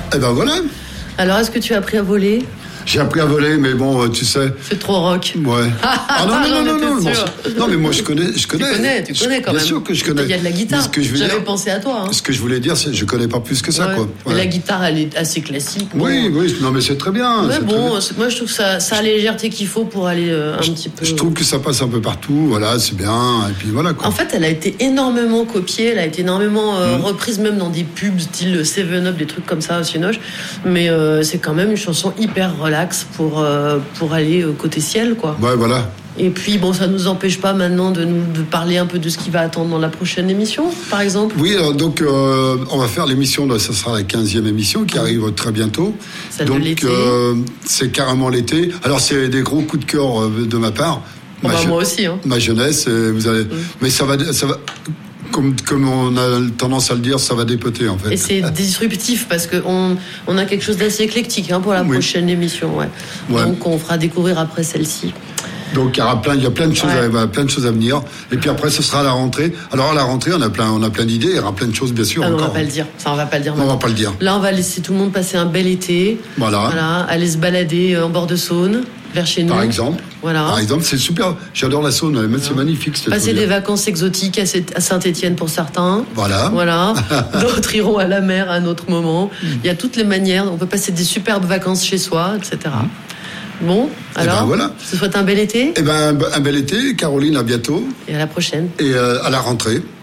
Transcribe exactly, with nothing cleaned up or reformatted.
Eh ben voilà. Alors, est-ce que tu as appris à voler ? J'ai appris à voler, mais bon, tu sais. C'est trop rock. Ouais. Ah non, non, non, non, non. Bon, non, mais moi, je connais, je connais. Tu connais, tu connais quand bien même. Bien sûr que je connais. Il y a de la guitare. Ce que je J'avais dire, pensé à toi. Hein. Ce que je voulais dire, c'est, je connais pas plus que ça, ouais. quoi. Ouais. La guitare, elle est assez classique. Oui, bon. oui, non, mais c'est très bien. Mais c'est bon, bien. moi, je trouve que ça, ça a la légèreté qu'il faut pour aller euh, un je, petit peu. Je trouve que ça passe un peu partout. Voilà, c'est bien. Et puis voilà, quoi. En fait, elle a été énormément copiée. Elle a été énormément euh, mmh. reprise, même dans des pubs style Seven Up, des trucs comme ça, Cinoche. Mais euh, c'est quand même une chanson hyper relax pour euh, pour aller côté ciel, quoi. Ouais, voilà. Et puis, bon, ça ne nous empêche pas maintenant de, nous, de parler un peu de ce qui va attendre dans la prochaine émission, par exemple. Oui, alors, donc, euh, on va faire l'émission, là, ça sera la quinzième émission qui arrive très bientôt. Celle donc, de l'été. Euh, c'est carrément l'été. Alors, c'est des gros coups de cœur euh, de ma part. Bon, ma bah, je... moi aussi. Hein. Ma jeunesse, vous allez... Mmh. Mais ça va... Ça va... Comme, comme on a tendance à le dire, ça va dépoter en fait. Et c'est disruptif parce qu'on on a quelque chose d'assez éclectique hein, pour la oui. prochaine émission. Ouais. Ouais. Donc on fera découvrir après celle-ci. Donc il y aura plein, il y a plein de choses, ouais. à, plein de choses à venir. Et puis après, ce sera à la rentrée. Alors à la rentrée, on a plein, on a plein d'idées. Il y aura plein de choses, bien sûr. Ah, encore. On va pas le dire. Ça, on va pas le dire. Non, on va pas le dire. Là, on va laisser tout le monde passer un bel été. Voilà. Voilà. Aller se balader en bord de Saône, vers chez nous. Par exemple. Voilà. Par exemple, c'est super. J'adore la Saône. Voilà. C'est magnifique. Passer des vacances exotiques à Saint-Étienne pour certains. Voilà. Voilà. D'autres iront à la mer à un autre moment. Mm. Il y a toutes les manières. On peut passer des superbes vacances chez soi, et cetera. Mm. Bon, alors, ben voilà. je te souhaite un bel été. Eh ben, un bel été, Caroline, à bientôt. Et à la prochaine. Et euh, à la rentrée.